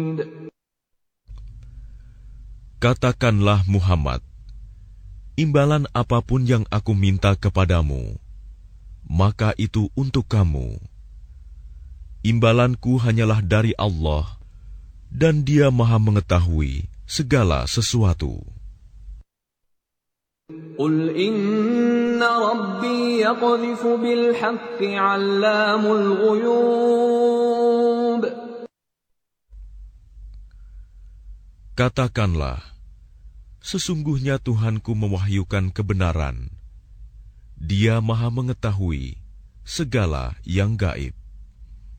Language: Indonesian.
Katakanlah Muhammad, imbalan apapun yang aku minta kepadamu, maka itu untuk kamu. Imbalanku hanyalah dari Allah, dan Dia Maha mengetahui segala sesuatu. Qul inna rabbi yaqdhifu bil haqqi 'allamul ghuyub. Katakanlah, sesungguhnya Tuhanku mewahyukan kebenaran. Dia Maha mengetahui segala yang gaib.